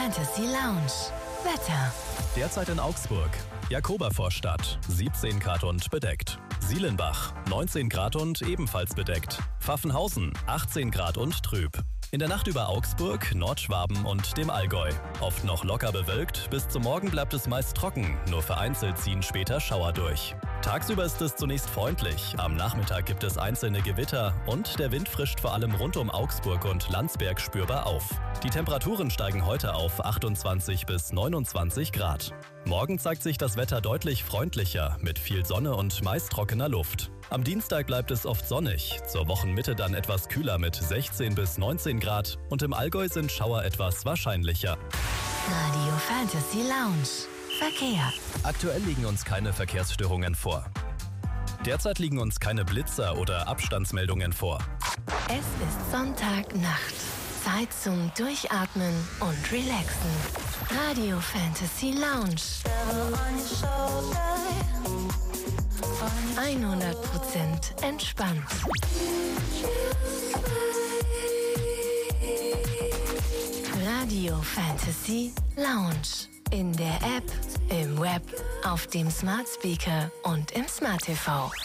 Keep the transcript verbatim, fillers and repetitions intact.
Fantasy Lounge. Wetter. Derzeit in Augsburg. Jakobervorstadt, siebzehn Grad und bedeckt. Sielenbach, neunzehn Grad und ebenfalls bedeckt. Pfaffenhausen, achtzehn Grad und trüb. In der Nacht über Augsburg, Nordschwaben und dem Allgäu. Oft noch locker bewölkt, bis zum Morgen bleibt es meist trocken, nur vereinzelt ziehen später Schauer durch. Tagsüber ist es zunächst freundlich, am Nachmittag gibt es einzelne Gewitter und der Wind frischt vor allem rund um Augsburg und Landsberg spürbar auf. Die Temperaturen steigen heute auf achtundzwanzig bis neunundzwanzig Grad. Morgen zeigt sich das Wetter deutlich freundlicher, mit viel Sonne und meist trockener Luft. Am Dienstag bleibt es oft sonnig, zur Wochenmitte dann etwas kühler mit sechzehn bis neunzehn Grad und im Allgäu sind Schauer etwas wahrscheinlicher. Radio Fantasy Lounge. Verkehr. Aktuell liegen uns keine Verkehrsstörungen vor. Derzeit liegen uns keine Blitzer oder Abstandsmeldungen vor. Es ist Sonntagnacht. Zeit zum Durchatmen und Relaxen. Radio Fantasy Lounge. hundert Prozent entspannt. Radio Fantasy Lounge. In der App, im Web, auf dem Smart Speaker und im Smart T V.